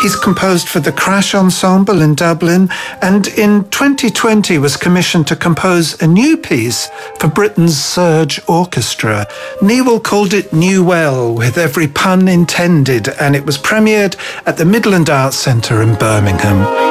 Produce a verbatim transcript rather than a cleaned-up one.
He's composed for the Crash Ensemble in Dublin, and in twenty twenty was commissioned to compose a new piece for Britain's Surge Orchestra. Newell called it New Well, with every pun intended, and it was premiered at the Midland Arts Centre in Birmingham.